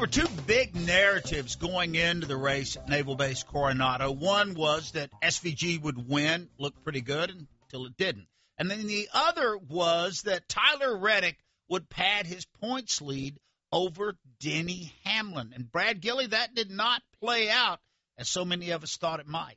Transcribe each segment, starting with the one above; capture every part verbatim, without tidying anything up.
There were two big narratives going into the race at Naval Base Coronado. One was that S V G would win, looked pretty good until it didn't. And then the other was that Tyler Reddick would pad his points lead over Denny Hamlin. And Brad Gilly, that did not play out as so many of us thought it might.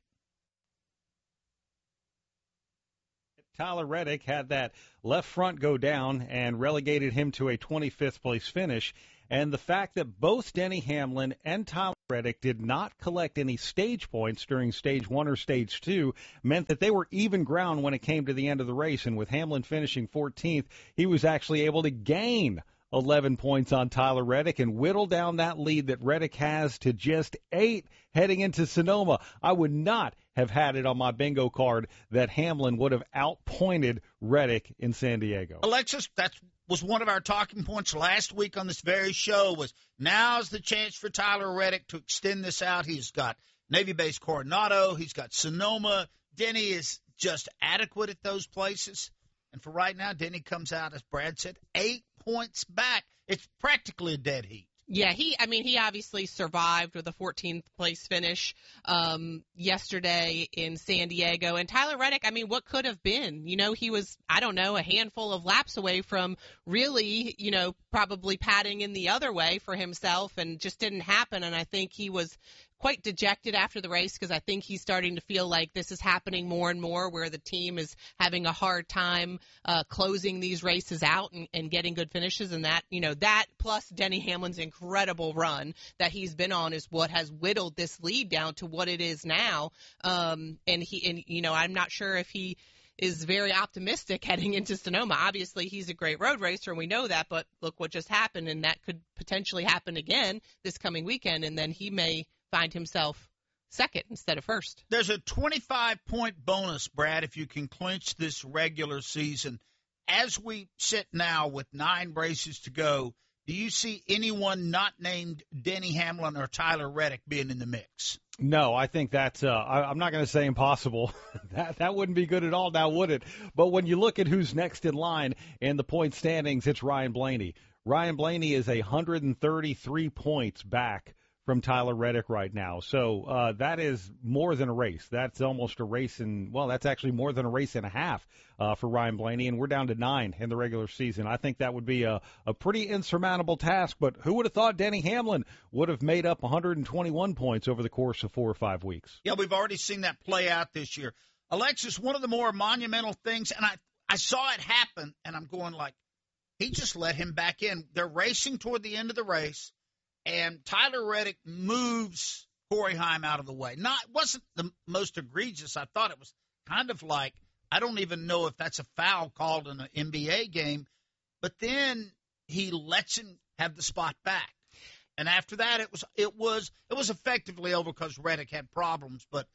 Tyler Reddick had that left front go down and relegated him to a twenty-fifth place finish. And the fact that both Denny Hamlin and Tyler Reddick did not collect any stage points during stage one or stage two meant that they were even ground when it came to the end of the race. And with Hamlin finishing fourteenth, he was actually able to gain eleven points on Tyler Reddick and whittle down that lead that Reddick has to just eight heading into Sonoma. I would not have had it on my bingo card that Hamlin would have outpointed Reddick in San Diego. Alexis, that was one of our talking points last week on this very show, was now's the chance for Tyler Reddick to extend this out. He's got Navy Base Coronado. He's got Sonoma. Denny is just adequate at those places. And for right now, Denny comes out, as Brad said, eight points back. It's practically a dead heat. Yeah, he, I mean, he obviously survived with a fourteenth place finish um, yesterday in San Diego. And Tyler Reddick, I mean, what could have been? You know, he was, I don't know, a handful of laps away from really, you know, probably padding in the other way for himself, and just didn't happen. And I think he was quite dejected after the race, because I think he's starting to feel like this is happening more and more, where the team is having a hard time uh, closing these races out and, and getting good finishes. And that, you know, that plus Denny Hamlin's incredible run that he's been on is what has whittled this lead down to what it is now. Um, and he, and you know, I'm not sure if he is very optimistic heading into Sonoma. Obviously, he's a great road racer, and we know that, but look what just happened, and that could potentially happen again this coming weekend, and then he may find himself second instead of first. There's a twenty-five point bonus, Brad, if you can clinch this regular season. As we sit now with nine races to go, do you see anyone not named Denny Hamlin or Tyler Reddick being in the mix? No, I think that's, uh, I, I'm not going to say impossible. that that wouldn't be good at all, now would it? But when you look at who's next in line in the point standings, it's Ryan Blaney. Ryan Blaney is one hundred thirty-three points back from Tyler Reddick right now. So uh, that is more than a race. That's almost a race in, well, that's actually more than a race and a half uh, for Ryan Blaney, and we're down to nine in the regular season. I think that would be a, a pretty insurmountable task, but who would have thought Denny Hamlin would have made up one hundred twenty-one points over the course of four or five weeks? Yeah, we've already seen that play out this year. Alexis, one of the more monumental things, and I, I saw it happen, and I'm going like, he just let him back in. They're racing toward the end of the race, and Tyler Reddick moves Corey Heim out of the way. Not, it wasn't the most egregious. I thought it was kind of like, I don't even know if that's a foul called in an N B A game, but then he lets him have the spot back. And after that, it was it was it was effectively over because Reddick had problems. But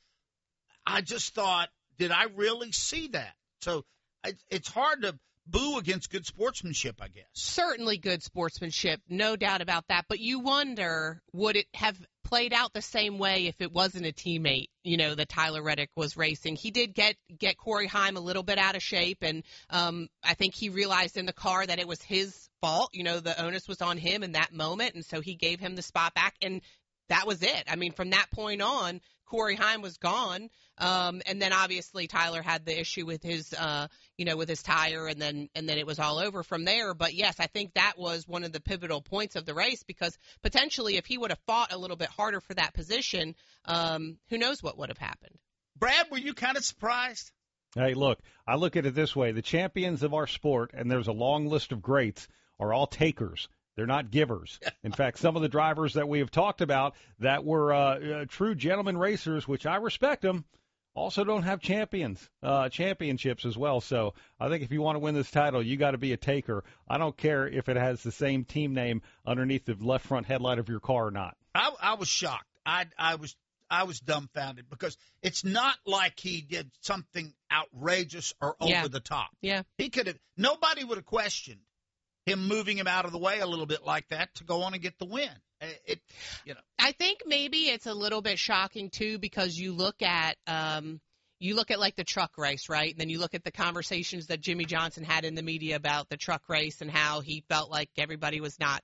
I just thought, did I really see that? So it, it's hard to boo against good sportsmanship, I guess. Certainly good sportsmanship, no doubt about that. But you wonder, would it have played out the same way if it wasn't a teammate, you know, that Tyler Reddick was racing? He did get, get Corey Heim a little bit out of shape, and um, I think he realized in the car that it was his fault. You know, the onus was on him in that moment, and so he gave him the spot back, and that was it. I mean, from that point on, Corey Heim was gone. Um, and then obviously Tyler had the issue with his, uh, you know, with his tire, and then, and then it was all over from there. But yes, I think that was one of the pivotal points of the race, because potentially if he would have fought a little bit harder for that position, um, who knows what would have happened. Brad, were you kind of surprised? Hey, look, I look at it this way. The champions of our sport, and there's a long list of greats, are all takers. They're not givers. In fact, some of the drivers that we have talked about that were uh, uh, true gentleman racers, which I respect them, also don't have champions, uh, championships as well. So I think if you want to win this title, you got to be a taker. I don't care if it has the same team name underneath the left front headlight of your car or not. I, I was shocked. I, I was I was dumbfounded, because it's not like he did something outrageous or over yeah. the top. Yeah, he could have. Nobody would have questioned him moving him out of the way a little bit like that to go on and get the win. It, you know. I think maybe it's a little bit shocking too, because you look at um, you look at like the truck race, right? And then you look at the conversations that Jimmy Johnson had in the media about the truck race and how he felt like everybody was not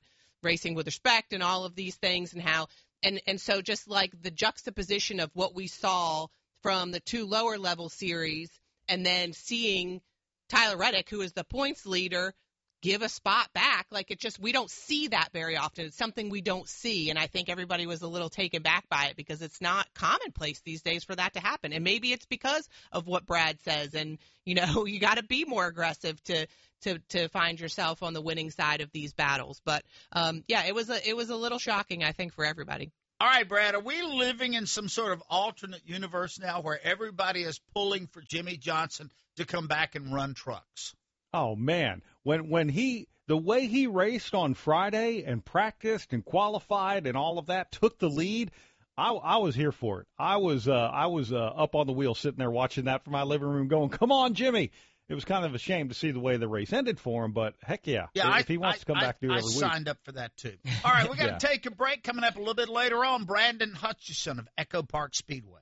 racing with respect and all of these things and how and and so just like the juxtaposition of what we saw from the two lower level series and then seeing Tyler Reddick, who is the points leader, give a spot back. Like it just, we don't see that very often. It's something we don't see. And I think everybody was a little taken back by it because it's not commonplace these days for that to happen. And maybe it's because of what Brad says. And, you know, you got to be more aggressive to, to, to find yourself on the winning side of these battles. But um, yeah, it was a, it was a little shocking, I think, for everybody. All right, Brad, are we living in some sort of alternate universe now where everybody is pulling for Jimmie Johnson to come back and run trucks? Oh, man. When when he the way he raced on Friday and practiced and qualified and all of that, took the lead, I, I was here for it. I was uh, I was uh, up on the wheel sitting there watching that from my living room going, come on, Jimmy. It was kind of a shame to see the way the race ended for him, but heck yeah. yeah if I, he wants I, to come I, back to do it I every week. I signed up for that too. All right, we got to yeah. take a break. Coming up a little bit later on, Brandon Hutchison of Echo Park Speedway.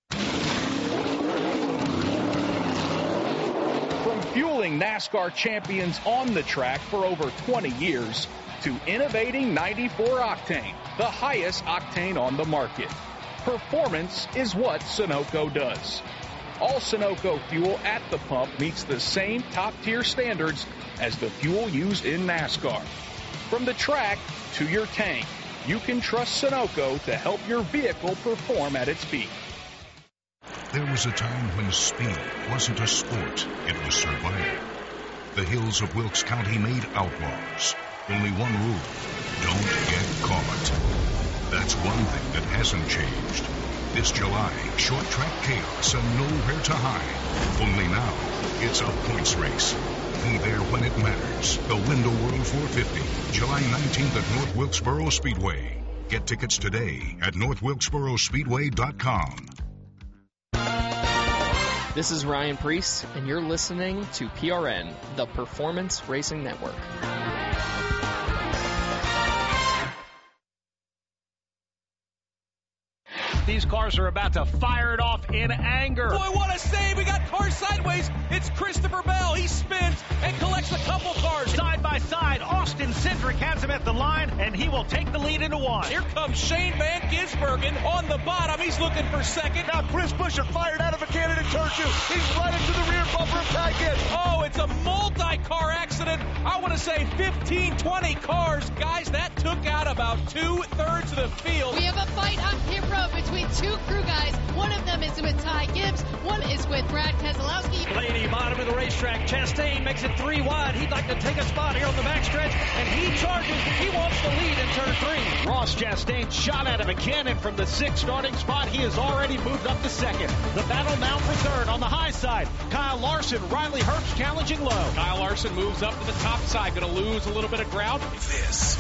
From fueling NASCAR champions on the track for over twenty years to innovating ninety-four octane, the highest octane on the market. Performance is what Sunoco does. All Sunoco fuel at the pump meets the same top-tier standards as the fuel used in NASCAR. From the track to your tank, you can trust Sunoco to help your vehicle perform at its peak. There was a time when speed wasn't a sport, it was survival. The hills of Wilkes County made outlaws. Only one rule: don't get caught. That's one thing that hasn't changed. This July, short track chaos and nowhere to hide. Only now, it's a points race. Be there when it matters. The Window World four fifty, July nineteenth at North Wilkesboro Speedway. Get tickets today at north wilkesboro speedway dot com. This is Ryan Priest, and you're listening to P R N, the Performance Racing Network. These cars are about to fire it off in anger. Boy, what a save. We got cars sideways. It's Christopher Bell. He spins and collects a couple cars. Side by side, Austin Cindric has him at the line, and he will take the lead into one. Here comes Shane Van Gisbergen on the bottom. He's looking for second. Now Chris Buescher fired out of a cannon in turn two. He's right into the rear bumper of Tykin. Oh, it's a multi-car accident. I want to say fifteen, twenty cars. Guys, that took out about two-thirds of the field. We have a fight on pit road between two crew guys. One of them is with Ty Gibbs. One is with Brad Keselowski. Blaney, bottom of the racetrack. Chastain makes it three wide. He'd like to take a spot here on the backstretch, and he charges. He wants the lead in turn three. Ross Chastain shot out of a cannon from the sixth starting spot. He has already moved up to second. The battle now for third on the high side. Kyle Larson, Riley Herbst challenging low. Kyle Larson moves up to the top side. Going to lose a little bit of ground. This